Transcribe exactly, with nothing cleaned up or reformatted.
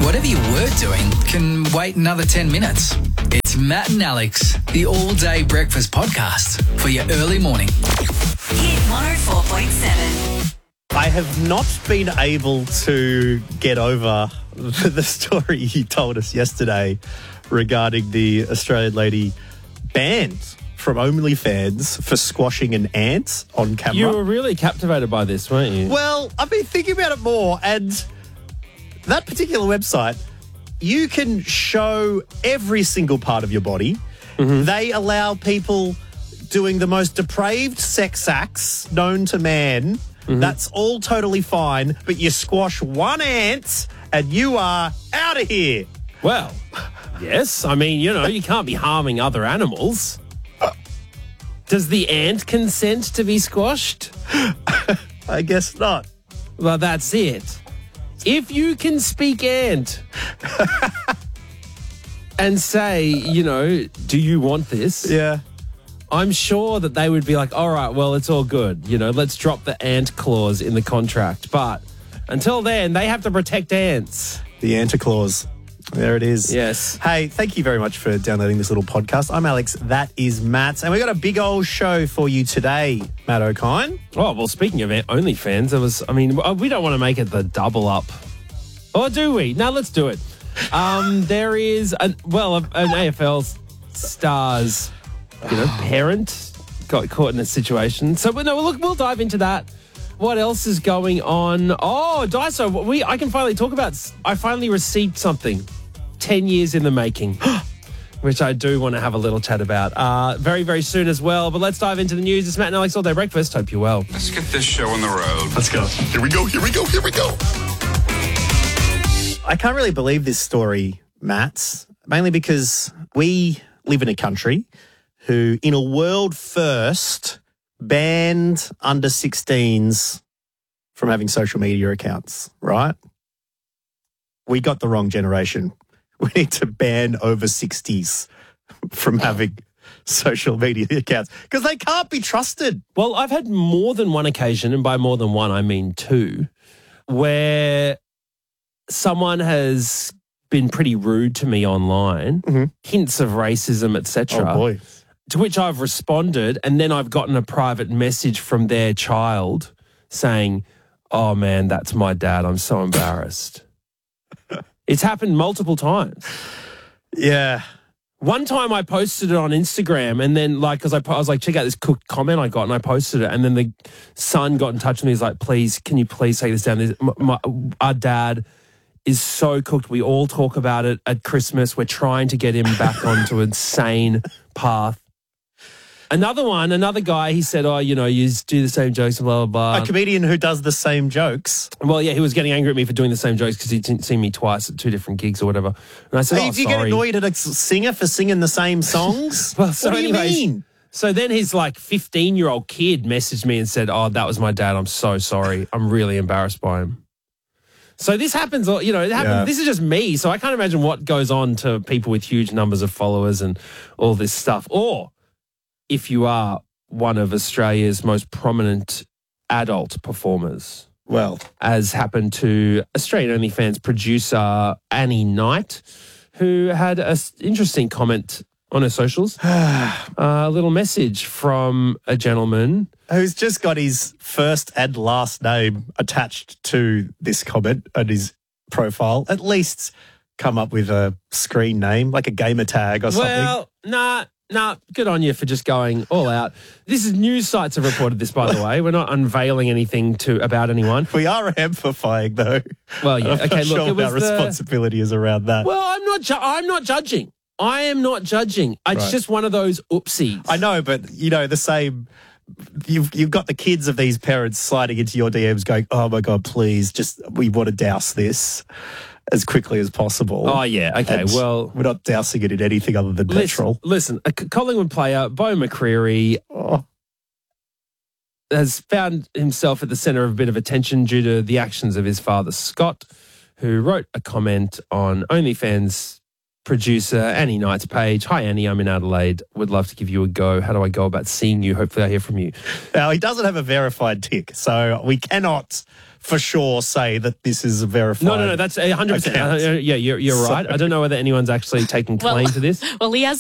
Whatever you were doing can wait another ten minutes. It's Matt and Alex, the all-day breakfast podcast for your early morning. Hit one oh four point seven. I have not been able to get over the story you told us yesterday regarding the Australian lady banned from OnlyFans for squashing an ant on camera. You were really captivated by this, weren't you? Well, I've been thinking about it more, and that particular website, you can show every single part of your body. Mm-hmm. They allow people doing the most depraved sex acts known to man. Mm-hmm. That's all totally fine, but you squash one ant and you are out of here. Well, yes. I mean, you know, you can't be harming other animals. Does the ant consent to be squashed? I guess not. Well, that's it. If you can speak ant and say, you know, do you want this? Yeah. I'm sure that they would be like, all right, well, it's all good. You know, let's drop the ant clause in the contract. But until then, they have to protect ants. The ant clause. There it is. Yes. Hey, thank you very much for downloading this little podcast. I'm Alex. That is Matt. And we've got a big old show for you today, Matt O'Kine. Oh, well, speaking of OnlyFans, there was, I mean, we don't want to make it the double up. Or do we? No, let's do it. Um, there is, an, well, an A F L star's, you know, parent got caught in a situation. So, no, look, we'll dive into that. What else is going on? Oh, Daiso, we, I can finally talk about, I finally received something ten years in the making, which I do want to have a little chat about uh, very, very soon as well. But let's dive into the news. It's Matt and Alex All Day Breakfast. Hope you're well. Let's get this show on the road. Let's go. Here we go, here we go, here we go. I can't really believe this story, Matt, mainly because we live in a country who, in a world first, banned under sixteens from having social media accounts, right? We got the wrong generation. We need to ban over sixties from having social media accounts because they can't be trusted. Well, I've had more than one occasion, and by more than one, I mean two, where someone has been pretty rude to me online, mm-hmm. hints of racism, et cetera. Oh, boy. To which I've responded, and then I've gotten a private message from their child saying, oh, man, that's my dad. I'm so embarrassed. It's happened multiple times. Yeah. One time I posted it on Instagram, and then, like, because I, I was like, check out this cooked comment I got, and I posted it, and then the son got in touch with me. He's like, please, can you please take this down? This, my, my, our dad is so cooked. We all talk about it at Christmas. We're trying to get him back onto an insane path. Another one, another guy, he said, oh, you know, you do the same jokes and blah, blah, blah. A comedian who does the same jokes. Well, yeah, he was getting angry at me for doing the same jokes because he'd seen me twice at two different gigs or whatever. And I said, Hey, oh, do you sorry. get annoyed at a singer for singing the same songs? Well, so what do anyways, you mean? So then his like fifteen-year-old kid messaged me and said, oh, that was my dad. I'm so sorry. I'm really embarrassed by him. So this happens, you know, it happens. Yeah. This is just me. So I can't imagine what goes on to people with huge numbers of followers and all this stuff. Or if you are one of Australia's most prominent adult performers. Well, as happened to Australian OnlyFans producer Annie Knight, who had an interesting comment on her socials. uh, a little message from a gentleman who's just got his first and last name attached to this comment and his profile. At least come up with a screen name, like a gamer tag or something. Well, nah. Nah, good on you for just going all out. This is news sites have reported this, by the way. We're not unveiling anything to about anyone. We are amplifying, though. Well, yeah. I'm Okay, not look, sure it was our the, responsibility is around that. Well, I'm not. Ju- I'm not judging. I am not judging. It's Right. just one of those oopsies. I know, but you know the same. You've you've got the kids of these parents sliding into your D Ms, going, "Oh my God, please, just we want to douse this as quickly as possible." Oh yeah. Okay. And well, we're not dousing it in anything other than listen, petrol. Listen, a Collingwood player, Bo McCreary, Oh. has found himself at the centre of a bit of attention due to the actions of his father, Scott, who wrote a comment on OnlyFans producer Annie Knight's page. Hi, Annie, I'm in Adelaide. Would love to give you a go. How do I go about seeing you? Hopefully I hear from you. Now, he doesn't have a verified tick, so we cannot for sure say that this is a verified. No, no, no, that's one hundred percent. account. Uh, yeah, you're, you're right. I don't know whether anyone's actually taken claim Well- to this. Well, he has